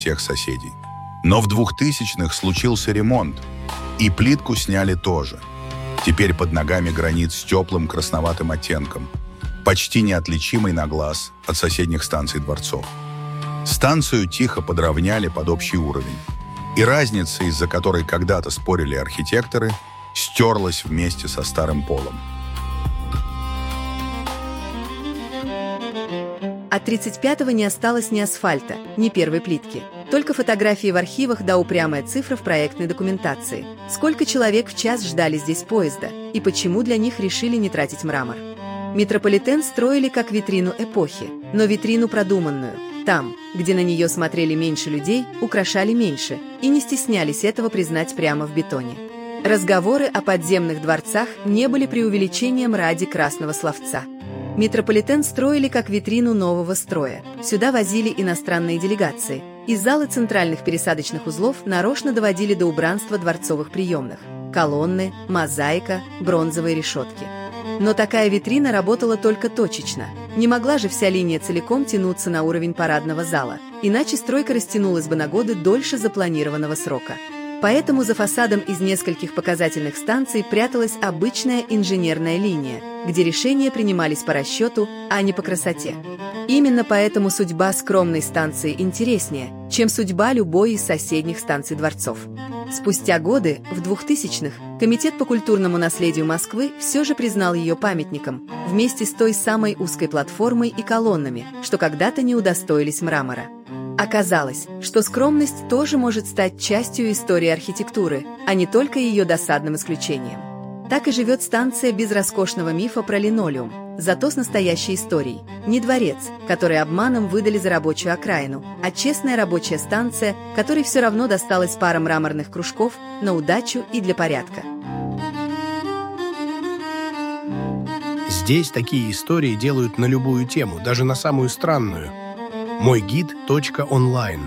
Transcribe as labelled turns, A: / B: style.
A: всех соседей. Но в 2000-х случился ремонт, и плитку сняли тоже. Теперь под ногами гранит с теплым красноватым оттенком, почти неотличимый на глаз от соседних станций дворцов. Станцию тихо подровняли под общий уровень, и разница, из-за которой когда-то спорили архитекторы, стерлась вместе со старым полом.
B: От 35-го не осталось ни асфальта, ни первой плитки. Только фотографии в архивах да упрямая цифра в проектной документации. Сколько человек в час ждали здесь поезда, и почему для них решили не тратить мрамор. Метрополитен строили как витрину эпохи, но витрину продуманную. Там, где на нее смотрели меньше людей, украшали меньше, и не стеснялись этого признать прямо в бетоне. Разговоры о подземных дворцах не были преувеличением ради красного словца. Метрополитен строили как витрину нового строя. Сюда возили иностранные делегации. Из залы центральных пересадочных узлов нарочно доводили до убранства дворцовых приемных. Колонны, мозаика, бронзовые решетки. Но такая витрина работала только точечно. Не могла же вся линия целиком тянуться на уровень парадного зала, иначе стройка растянулась бы на годы дольше запланированного срока. Поэтому за фасадом из нескольких показательных станций пряталась обычная инженерная линия, где решения принимались по расчету, а не по красоте. Именно поэтому судьба скромной станции интереснее, чем судьба любой из соседних станций дворцов. Спустя годы, в 2000-х, Комитет по культурному наследию Москвы все же признал ее памятником, вместе с той самой узкой платформой и колоннами, что когда-то не удостоились мрамора. Оказалось, что скромность тоже может стать частью истории архитектуры, а не только ее досадным исключением. Так и живет станция без роскошного мифа про линолеум, зато с настоящей историей. Не дворец, который обманом выдали за рабочую окраину, а честная рабочая станция, которой все равно досталась пара мраморных кружков на удачу и для порядка.
C: Здесь такие истории делают на любую тему, даже на самую странную. Мойгид.онлайн.